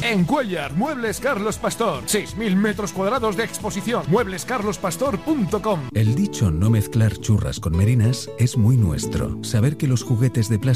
En Cuéllar, Muebles Carlos Pastor. 6.000 metros cuadrados de exposición. mueblescarlospastor.com. El dicho no mezclar churras con merinas es muy nuestro. Saber que los juguetes de plástico